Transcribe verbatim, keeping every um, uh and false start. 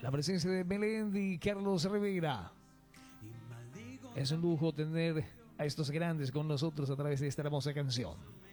la presencia de Melendi y Carlos Rivera. Es un lujo tener a estos grandes con nosotros a través de esta hermosa canción.